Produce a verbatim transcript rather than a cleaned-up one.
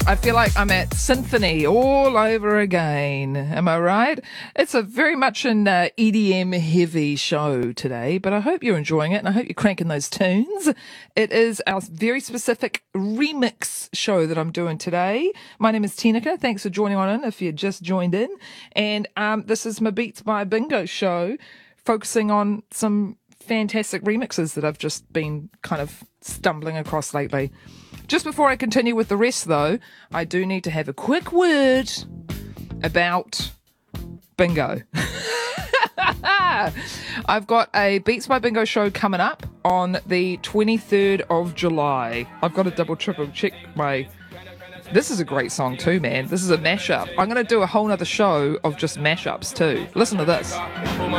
I feel like I'm at Symphony all over again. Am I right? It's a very much an uh, E D M heavy show today, but I hope you're enjoying it and I hope you're cranking those tunes. It is our very specific remix show that I'm doing today. My name is Tinika. Thanks for joining on in if you just joined in. And um, this is my Beats by Bingo show, focusing on some fantastic remixes that I've just been kind of stumbling across lately. Just before I continue with the rest, though, I do need to have a quick word about Bingo. I've got a Beats by Bingo show coming up on the twenty-third of July. I've got to double triple check my... This is a great song too, man. This is a mashup. I'm going to do a whole nother show of just mashups too. Listen to this.